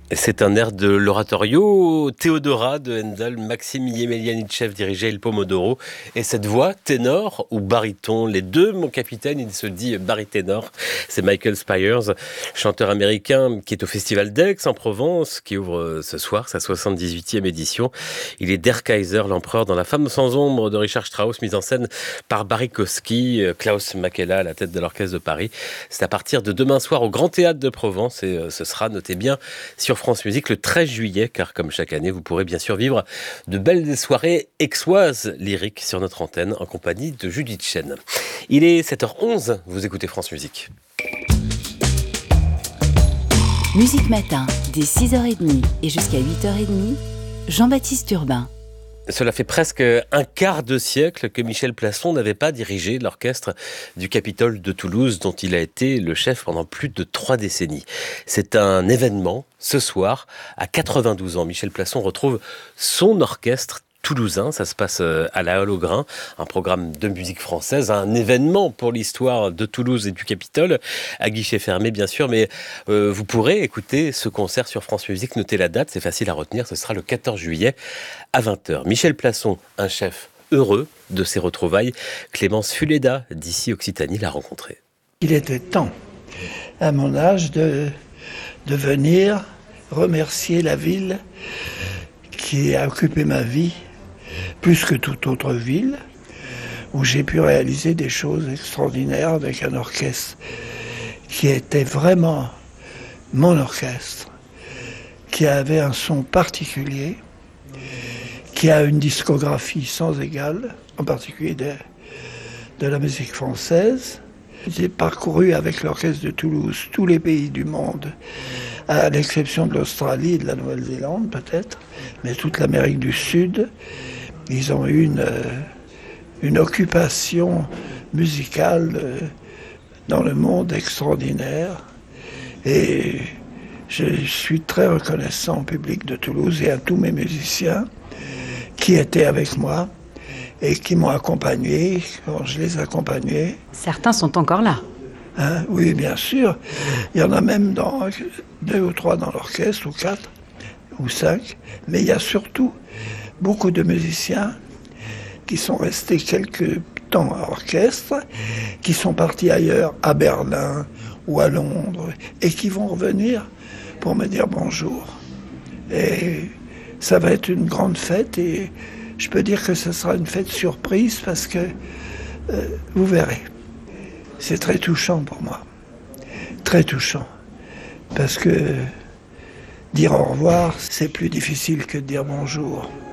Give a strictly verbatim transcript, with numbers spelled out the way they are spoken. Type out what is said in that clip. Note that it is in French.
C'est un air de l'oratorio Théodora de Handel. Maxime Yemelyanitchev dirigeait Il Pomodoro. Et cette voix, ténor ou baryton, les deux, mon capitaine, il se dit baryténor. C'est Michael Spyers, chanteur américain qui est au Festival d'Aix en Provence, qui ouvre ce soir sa soixante-dix-huitième édition. Il est Der Kaiser, l'empereur, dans La Femme sans ombre de Richard Strauss, mise en scène par Barikowski, Klaus Makela à la tête de l'Orchestre de Paris. C'est à partir de demain soir au Grand Théâtre de Provence et ce sera, notez bien, sur France Musique le treize juillet, car comme chaque année, vous pourrez bien sûr vivre de belles soirées aixoises lyriques sur notre antenne en compagnie de Judith Chen. Il est sept heures onze, vous écoutez France Musique. Musique Matin, dès six heures trente et jusqu'à huit heures trente, Jean-Baptiste Urbain. Cela fait presque un quart de siècle que Michel Plasson n'avait pas dirigé l'orchestre du Capitole de Toulouse, dont il a été le chef pendant plus de trois décennies. C'est un événement. Ce soir, à quatre-vingt-douze ans, Michel Plasson retrouve son orchestre toulousain. Ça se passe à la Halle au Grain, un programme de musique française, un événement pour l'histoire de Toulouse et du Capitole, à guichet fermé bien sûr, mais euh, vous pourrez écouter ce concert sur France Musique. Notez la date, c'est facile à retenir, ce sera le quatorze juillet à vingt heures. Michel Plasson, un chef heureux de ses retrouvailles. Clémence Fuleda, d'ici Occitanie, l'a rencontré. Il était temps, à mon âge, de, de venir remercier la ville qui a occupé ma vie, plus que toute autre ville, où j'ai pu réaliser des choses extraordinaires avec un orchestre qui était vraiment mon orchestre, qui avait un son particulier, qui a une discographie sans égale, en particulier de, de la musique française. J'ai parcouru avec l'orchestre de Toulouse tous les pays du monde, à l'exception de l'Australie et de la Nouvelle-Zélande peut-être, mais toute l'Amérique du Sud. Ils ont eu une, une occupation musicale dans le monde extraordinaire. Et je suis très reconnaissant au public de Toulouse et à tous mes musiciens qui étaient avec moi et qui m'ont accompagné quand je les accompagnais. Certains sont encore là. Hein, oui, bien sûr. Il y en a même dans deux ou trois dans l'orchestre, ou quatre, ou cinq. Mais il y a surtout beaucoup de musiciens qui sont restés quelques temps à l'orchestre, qui sont partis ailleurs, à Berlin ou à Londres, et qui vont revenir pour me dire bonjour. Et ça va être une grande fête, et je peux dire que ce sera une fête surprise, parce que euh, vous verrez. C'est très touchant pour moi, très touchant, parce que dire au revoir, c'est plus difficile que de dire bonjour.